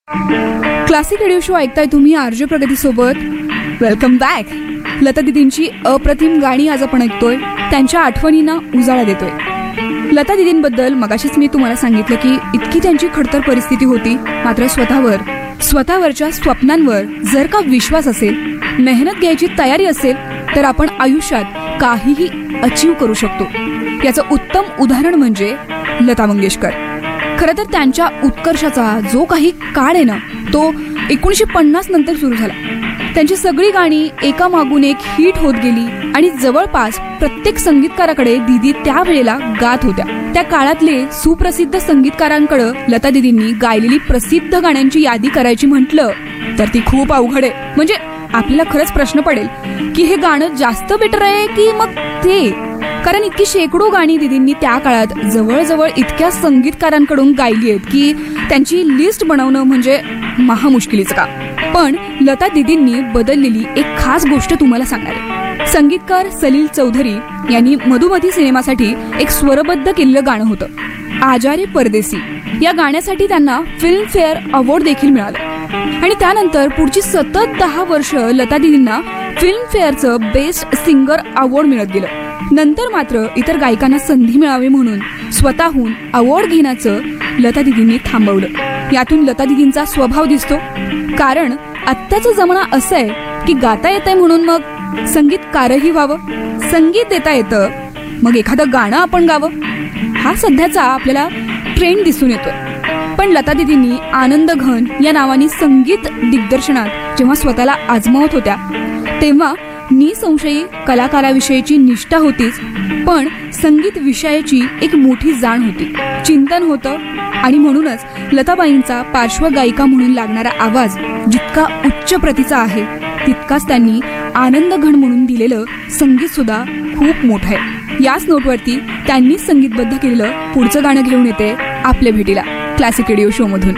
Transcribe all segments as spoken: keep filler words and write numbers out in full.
Classic radio show ऐकताय तुम्ही RJ प्रगती सोबत. Welcome back. लता दीदींची अप्रतिम गाणी आज आपण ऐकतोय, त्यांच्या आठवणींना उजाळा देतोय. लता दीदींबद्दल मगाशीच मी तुम्हाला सांगितलं की इतकी त्यांची खडतर परिस्थिती होती, मात्र स्वतःवर स्वतःवरच्या स्वप्नांवर जर का विश्वास असेल, मेहनत घ्यायची तयारी असेल, तर आपण आयुष्यात काहीही अचीव करू शकतो. याचं उत्तम उदाहरण म्हणजे लता मंगेशकर. खरं तर त्यांच्या उत्कर्षाचा जो काही काळ आहे ना, तो एकोणीसशे पन्नास नंतर सुरू झाला. त्यांची सगळी गाणी एकामागून एक हिट होत गेली आणि जवळपास प्रत्येक संगीतकाराकडे दीदी त्यावेळेला गात होत्या. त्या काळातले सुप्रसिद्ध संगीतकारांकडे लता दीदींनी गायलेली प्रसिद्ध गाण्यांची यादी करायची म्हटलं तर ती खूप अवघड आहे. म्हणजे आपल्याला खरंच प्रश्न पडेल की हे गाणं जास्त बेटर आहे की मग ते, कारण इतकी शेकडो गाणी दीदींनी त्या काळात जवळजवळ इतक्या संगीतकारांकडून गायली आहेत की त्यांची लिस्ट बनवणं म्हणजे महामुश्किलीचं काम. पण लता दीदींनी बदललेली एक खास गोष्ट तुम्हाला सांगणार आहे. संगीतकार सलील चौधरी यांनी मधुमती सिनेमासाठी एक स्वरबद्ध केलेलं गाणं होतं, आजारी परदेसी. या गाण्यासाठी त्यांना फिल्म फेअर अवॉर्ड देखील मिळालं आणि त्यानंतर पुढची सतत दहा वर्ष Lata दीदींना film फेअरचं best singer award मिळत गेलं. नंतर मात्र इतर गायकांना संधी मिळावी म्हणून स्वतःहून अवॉर्ड घेण्याचं लता दीदींनी थांबवलं. यातून लता दीदींचा स्वभाव दिसतो, कारण आत्ताचा जमाना असं आहे की गाता येतंय म्हणून मग संगीतकारही व्हावं, संगीत देता येतं मग एखादं गाणं आपण गावं, हा सध्याचा आपल्याला ट्रेंड दिसून येतोय. पण लता दीदींनी आनंद घन या नावाने संगीत दिग्दर्शनात जेव्हा स्वतःला आजमावत होत्या, तेव्हा निसंशयी कलाकाराविषयीची निष्ठा होतीच, पण संगीत विषयाची एक मोठी जाण होती, चिंतन होतं. आणि म्हणूनच लताबाईंचा पार्श्वगायिका म्हणून लागणारा आवाज जितका उच्च प्रतीचा आहे, तितकाच त्यांनी आनंद घन म्हणून दिलेलं संगीत सुद्धा खूप मोठं आहे. याच नोटवरती त्यांनी संगीतबद्ध केलेलं पुढचं गाणं घेऊन येते आपल्या भेटीला क्लासिक रेडिओ शो मधून.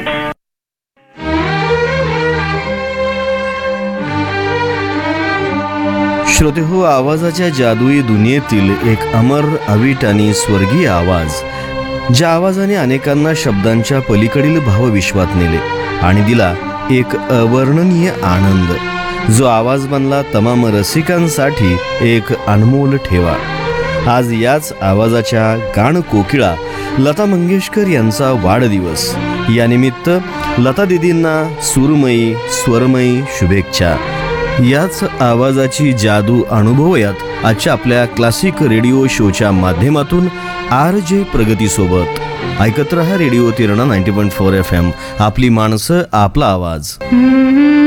श्रोते हो, आवाजाच्या जादुई दुनियेतील एक अमर, अवीट आणि स्वर्गीय आवाज, ज्या आवाजाने अनेकांना शब्दांच्या पलीकडील भावविश्वात नेले आणि दिला एक अवर्णनीय आनंद, जो आवाज बनला तमाम रसिकांसाठी एक अनमोल ठेवा. आज याच आवाजाच्या गाण कोकिळा लता मंगेशकर यांचा वाढदिवस. यानिमित्त लता दीदींना सुरमयी स्वरमयी शुभेच्छा. याच आवाजाची जादू अनुभवूयात आजच्या आपल्या क्लासिक रेडिओ शोच्या माध्यमातून आर जे प्रगती सोबत. ऐकत रहा radio तिरणा ninety point four F M. आपली माणसं, आपला आवाज.